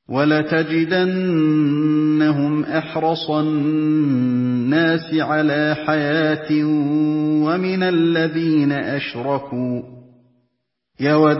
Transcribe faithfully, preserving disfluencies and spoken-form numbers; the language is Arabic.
وَلَتَجِدَنَّهُمْ أَحْرَصَ النَّاسِ عَلَىٰ حَيَاةٍ وَمِنَ الَّذِينَ أَشْرَكُوا ۚ يَوَدُّ